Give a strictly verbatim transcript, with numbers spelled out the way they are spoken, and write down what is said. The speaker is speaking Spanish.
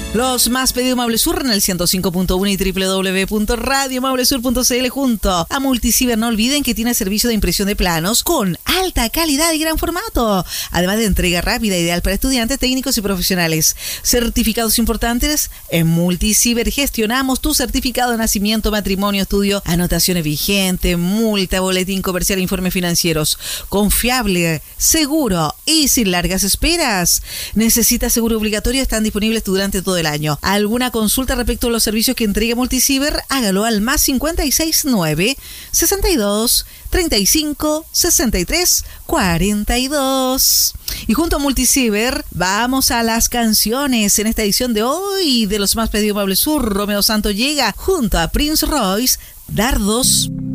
Los más pedidos Mable Sur en el ciento cinco punto uno y doble u doble u doble u punto radio mable sur punto c l junto a Multiciber. No olviden que tiene servicio de impresión de planos con alta calidad y gran formato. Además de entrega rápida, ideal para estudiantes, técnicos y profesionales. Certificados importantes en Multiciber. Gestionamos tu certificado de nacimiento, matrimonio, estudio, anotaciones vigentes, multa, boletín comercial, informes financieros. Confiable, seguro y sin largas esperas. ¿Necesitas seguro obligatorio? Están disponibles durante todo el año. ¿Alguna consulta respecto a los servicios que entrega Multiciber? Hágalo al más cincuenta y seis nueve, sesenta y dos, treinta y cinco, sesenta y tres, cuarenta y dos. Y junto a Multiciber vamos a las canciones. En esta edición de hoy de los más pedidos Mable Sur, Romeo Santos llega junto a Prince Royce, Dardos.